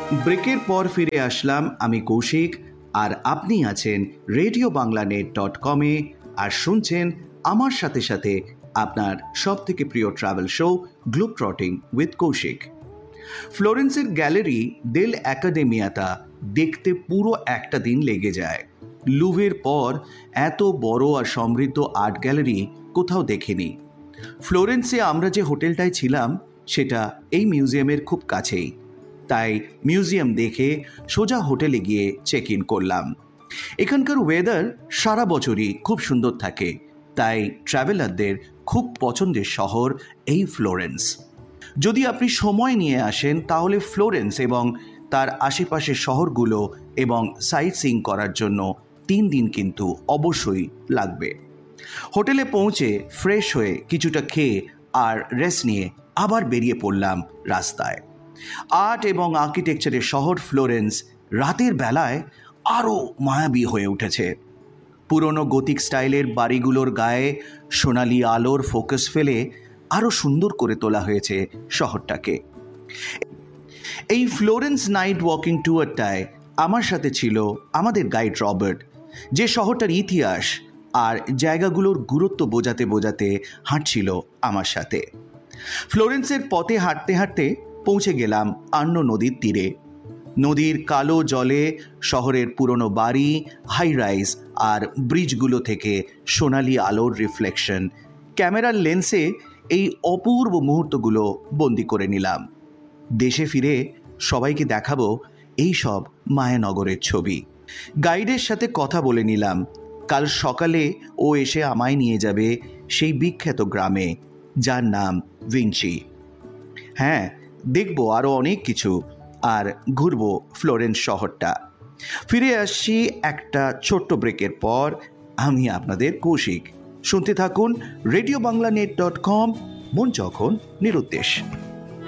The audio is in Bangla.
ব্রেকের পর ফিরে আসলাম আমি কৌশিক, আর আপনি আছেন RadioBanglaNet.com-এ আর শুনছেন আমার সাথে সাথে আপনার সব থেকে প্রিয় travel show globe ট্রটিং with Kaushik. ফ্লোরেন্সের gallery দেল অ্যাকাডেমিয়াটা দেখতে পুরো একটা দিন লেগে যায়। লুভের পর এত বড় আর সমৃদ্ধ আর্ট গ্যালারি কোথাও দেখিনি। ফ্লোরেন্সে আমরা যে হোটেলটায় ছিলাম সেটা এই মিউজিয়ামের খুব কাছেই, তাই মিউজিয়াম দেখে সোজা হোটেলে গিয়ে চেক ইন করলাম। এখানকার ওয়েদার সারা বছরই খুব সুন্দর থাকে, তাই ট্রাভেলারদের খুব পছন্দের শহর এই ফ্লোরেন্স। যদি আপনি সময় নিয়ে আসেন তাহলে ফ্লোরেন্স এবং তার আশেপাশের শহরগুলো এবং সাইট সিইং করার জন্য 3 দিন কিন্তু অবশ্যই লাগবে। হোটেলে পৌঁছে ফ্রেশ হয়ে কিছুটা খেয়ে আর রেস্ট নিয়ে আবার বেরিয়ে পড়লাম রাস্তায়। আর্ট এবং আর্কিটেকচারের শহর ফ্লোরেন্স রাতের বেলায় আরও মায়াবী হয়ে উঠেছে। পুরনো গথিক স্টাইলের বাড়িগুলোর গায়ে সোনালি আলোর ফোকাস ফেলে আরও সুন্দর করে তোলা হয়েছে শহরটাকে। এই ফ্লোরেন্স নাইট ওয়াকিং ট্যুরটায় আমার সাথে ছিল আমাদের গাইড রবার্ট, যে শহরটার ইতিহাস আর জায়গাগুলোর গুরুত্ব বোঝাতে বোঝাতে হাঁটছিল আমার সাথে। ফ্লোরেন্সের পথে হাঁটতে হাঁটতে পৌঁছে গেলাম আর্নো নদীর তীরে। নদীর কালো জলে শহরের পুরনো বাড়ি, হাই রাইজ আর ব্রিজগুলো থেকে সোনালি আলোর রিফ্লেকশন। ক্যামেরার লেন্সে এই অপূর্ব মুহূর্তগুলো বন্দি করে নিলাম। দেশে ফিরে সবাইকে দেখাবো এই সব মায়ানগরের ছবি। গাইডের সাথে কথা বলে নিলাম, কাল সকালে ও এসে আমায় নিয়ে যাবে সেই বিখ্যাত গ্রামে যার নাম ভিঞ্চি। হ্যাঁ, দেখবো আরও অনেক কিছু আর ঘুরবো ফ্লোরেন্স শহরটা। ফিরে আসছি একটা ছোট্ট ব্রেকের পর। আমি আপনাদের কৌশিক। শুনতে থাকুন RadioBanglaNet.com, মন যখন নিরুদ্দেশ।